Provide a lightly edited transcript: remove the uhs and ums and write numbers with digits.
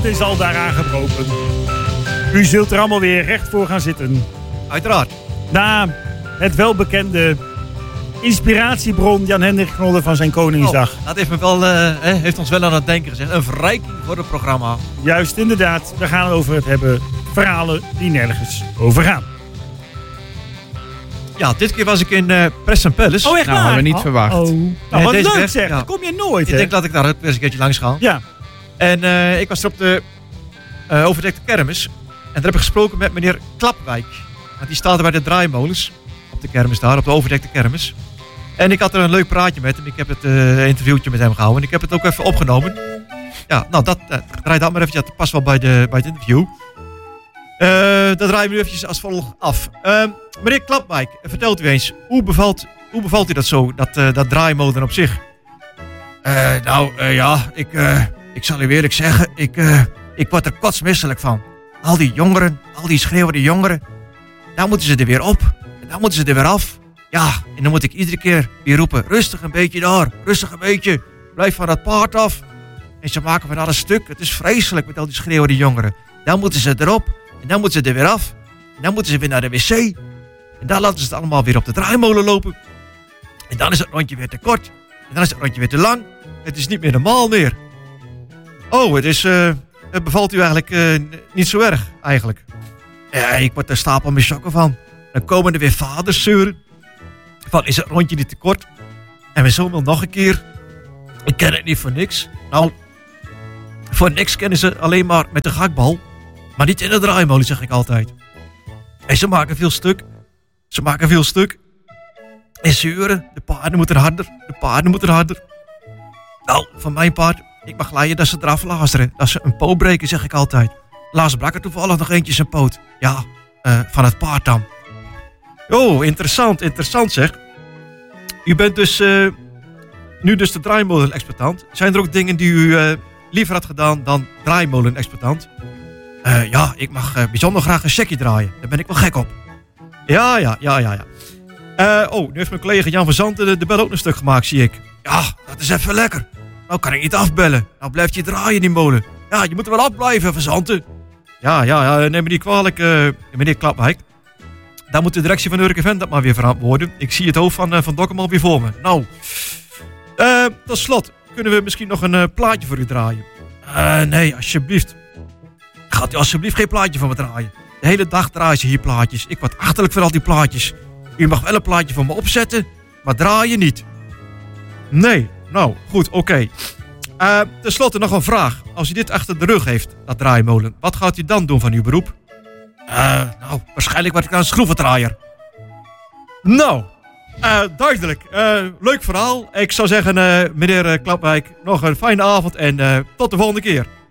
is al daaraan gebroken. U zult er allemaal weer recht voor gaan zitten. Uiteraard. Na het welbekende inspiratiebron Jan-Hendrik Knollen van zijn Koningsdag. Dat heeft ons wel aan het denken gezegd. Een verrijking voor het programma. Juist, inderdaad. We gaan over het hebben. Verhalen die nergens over gaan. Ja, dit keer was ik in Preston Palace. Oh, echt waar? Hadden we niet verwacht. Nou, wat deze leuk weg, zeg. ja. Dat kom je nooit, Ik hè? denk dat ik daar ook eens een keertje langs ga. Ja. En ik was er op de overdekte kermis. En daar heb ik gesproken met meneer Klapwijk. Want die staat er bij de draaimolens. Op de kermis daar, op de overdekte kermis. En ik had er een leuk praatje met hem. Ik heb het interviewtje met hem gehouden. En ik heb het ook even opgenomen. Ja, nou, draai dat maar eventjes. Dat past wel bij het interview. Dat draaien we nu eventjes als volgt af. Meneer Klapwijk, vertelt u eens. Hoe bevalt u dat zo, dat draaimolen op zich? Ik zal u eerlijk zeggen. Ik word er kotsmisselijk van. Al die jongeren, al die schreeuwende jongeren. Dan moeten ze er weer op. En dan moeten ze er weer af. Ja, en dan moet ik iedere keer weer roepen. Rustig een beetje daar. Rustig een beetje. Blijf van dat paard af. En ze maken van alles stuk. Het is vreselijk met al die schreeuwende jongeren. Dan moeten ze erop. En dan moeten ze er weer af. En dan moeten ze weer naar de wc. En dan laten ze het allemaal weer op de draaimolen lopen. En dan is het rondje weer te kort. En dan is het rondje weer te lang. Het is niet meer normaal meer. Oh, het bevalt u eigenlijk niet zo erg, eigenlijk. Ja, ik word er stapel met chokken van. Dan komen er weer vaders zeuren. Van, is het rondje niet te kort? En we zullen nog een keer. Ik ken het niet voor niks. Nou, voor niks kennen ze alleen maar met de gakbal. Maar niet in de draaimolen, zeg ik altijd. En ze maken veel stuk. Ze maken veel stuk. En zeuren. De paarden moeten harder. De paarden moeten harder. Nou, van mijn paard, ik mag leiden dat ze eraf lazeren. Dat ze een poot breken, zeg ik altijd. Laatst brak er toevallig nog eentje zijn poot. Ja, van het paard dan. Oh, interessant zeg. U bent dus nu dus de draaimolen-exploitant. Zijn er ook dingen die u liever had gedaan dan draaimolen-exploitant? Ja, ik mag bijzonder graag een checkje draaien. Daar ben ik wel gek op. Ja. Nu heeft mijn collega Jan van Zanten de bel ook een stuk gemaakt, zie ik. Ja, dat is even lekker. Nou kan ik niet afbellen. Nou blijft je draaien, die molen. Ja, je moet er wel afblijven, Van Zanten. Ja, neem me niet kwalijk, meneer Klapwijk. Daar moet de directie van Urk Event dat maar weer verantwoorden. Ik zie het hoofd van Dokkum al weer voor me. Nou, tot slot, kunnen we misschien nog een plaatje voor u draaien? Nee, alsjeblieft. Gaat u alsjeblieft geen plaatje van me draaien. De hele dag draaien ze hier plaatjes. Ik word achterlijk van al die plaatjes. U mag wel een plaatje voor me opzetten, maar draaien niet. Nee, nou, goed, oké. Ten slotte nog een vraag. Als u dit achter de rug heeft, dat draaimolen, wat gaat u dan doen van uw beroep? Nou, waarschijnlijk word ik dan een schroevendraaier. Nou, duidelijk. Leuk verhaal. Ik zou zeggen, meneer Klapwijk, nog een fijne avond en tot de volgende keer.